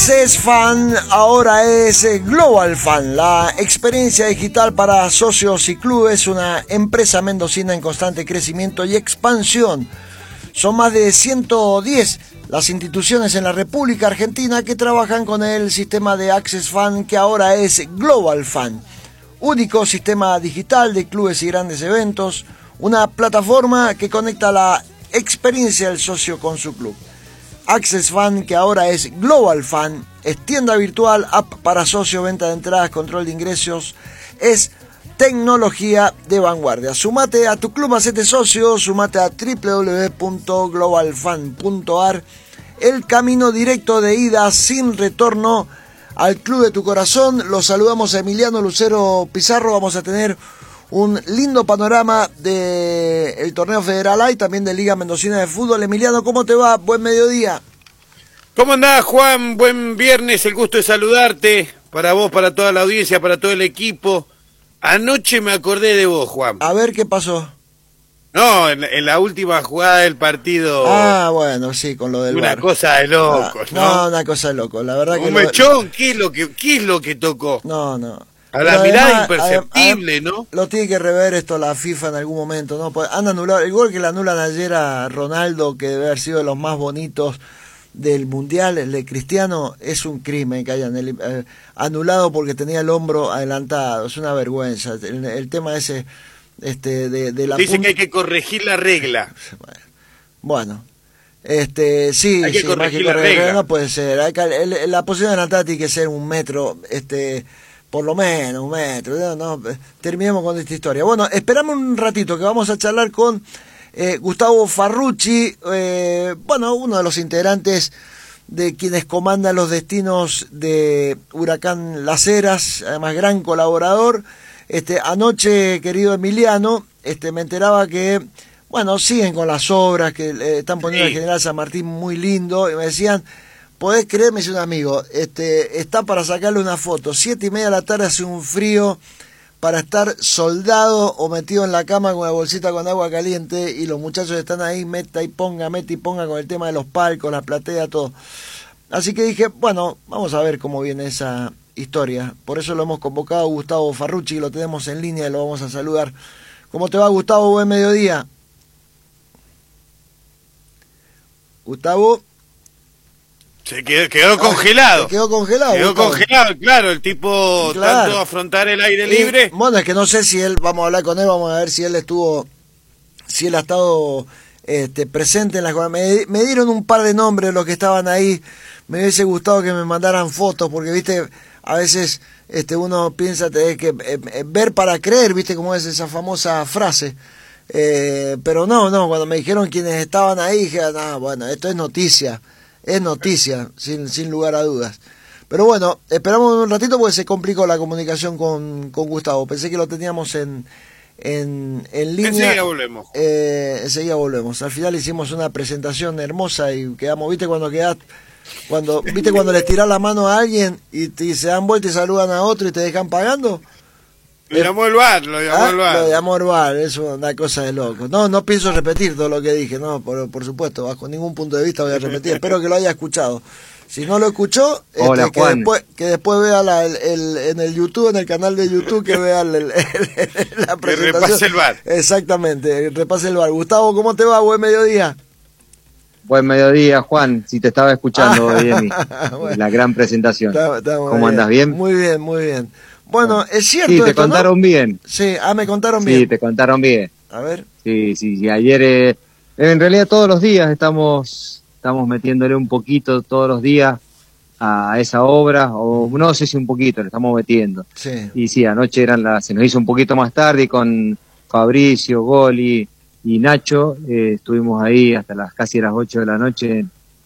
Access Fan ahora es Global Fan, la experiencia digital para socios y clubes, una empresa mendocina en constante crecimiento y expansión. Son más de 110 las instituciones en la República Argentina que trabajan con el sistema de Access Fan, que ahora es Global Fan. Único sistema digital de clubes y grandes eventos, una plataforma que conecta la experiencia del socio con su club. Access Fan, que ahora es Global Fan, es tienda virtual, app para socios, venta de entradas, control de ingresos, es tecnología de vanguardia. Sumate a tu club, hacete socio, sumate a www.globalfan.ar, el camino directo de ida sin retorno al club de tu corazón. Los saludamos a Emiliano Lucero Pizarro. Vamos a tener un lindo panorama del torneo Federal A y también de Liga Mendocina de Fútbol. Emiliano, ¿cómo te va? Buen mediodía. ¿Cómo andás, Juan? Buen viernes, el gusto de saludarte. Para vos, para toda la audiencia, para todo el equipo. Anoche me acordé de vos, Juan. A ver, ¿qué pasó? No, en la última jugada del partido. Ah, bueno, sí, con lo del Una VAR. cosa de locos, ¿no? No, una cosa de loco, la verdad que... Un mechón, ¿qué es lo que tocó? No. A la mirada imperceptible, ¿no? Lo tiene que rever esto la FIFA en algún momento, ¿no? Pues han anulado, el gol que le anulan ayer a Ronaldo, que debe haber sido de los más bonitos del Mundial, el de Cristiano, es un crimen que hayan anulado porque tenía el hombro adelantado, es una vergüenza. El tema ese de la... Dicen que hay que corregir la regla. Bueno, sí, hay que corregir la regla. No puede ser, la posición adelantada tiene que ser un metro, por lo menos un metro, no, terminemos con esta historia. Bueno, esperamos un ratito que vamos a charlar con Gustavo Farrucci, uno de los integrantes de quienes comandan los destinos de Huracán Las Heras, además gran colaborador. Anoche, querido Emiliano, me enteraba que, siguen con las obras, que están poniendo el General San Martín muy lindo, y me decían, podés creer, me dice un amigo, está para sacarle una foto, 7:30 de la tarde, hace un frío para estar soldado o metido en la cama con la bolsita con agua caliente, y los muchachos están ahí, meta y ponga con el tema de los palcos, la platea, todo. Así que dije, vamos a ver cómo viene esa historia. Por eso lo hemos convocado a Gustavo Farrucci, lo tenemos en línea y lo vamos a saludar. ¿Cómo te va, Gustavo? Buen mediodía. Gustavo. Se quedó congelado. Quedó congelado. Quedó congelado, claro, el tipo tanto afrontar el aire libre. Bueno, es que no sé si él, vamos a hablar con él, vamos a ver si él ha estado presente en la jugada. Me dieron un par de nombres de los que estaban ahí. Me hubiese gustado que me mandaran fotos, porque viste, a veces uno piensa tenés que ver para creer, viste cómo es esa famosa frase. Pero no, cuando me dijeron quienes estaban ahí, dije, esto es noticia, sin lugar a dudas. Pero bueno, esperamos un ratito porque se complicó la comunicación con Gustavo. Pensé que lo teníamos en línea. Enseguida volvemos. Enseguida volvemos. Al final hicimos una presentación hermosa y quedamos, ¿viste cuando les tirás la mano a alguien y se dan vuelta y saludan a otro y te dejan pagando? Lo llamó el VAR. Lo llamó el VAR, es una cosa de loco. No pienso repetir todo lo que dije, no, por supuesto, bajo ningún punto de vista voy a repetir. Espero que lo haya escuchado. Si no lo escuchó, Hola, que después vea en el YouTube, en el canal de YouTube, que vea la presentación. Que repase el VAR. Exactamente, repase el VAR. Gustavo, ¿cómo te va? Buen mediodía. Buen mediodía, Juan, si te estaba escuchando hoy en la gran presentación. ¿Cómo andas? ¿Bien? Muy bien. Bueno, es cierto. Sí, te contaron bien. Sí, me contaron bien. Sí, te contaron bien. A ver. Sí, ayer, en realidad todos los días estamos metiéndole un poquito todos los días a esa obra, o no sé si un poquito, le estamos metiendo. Sí. Y sí, anoche se nos hizo un poquito más tarde con Fabricio, Goli y Nacho, estuvimos ahí hasta casi las 8 de la noche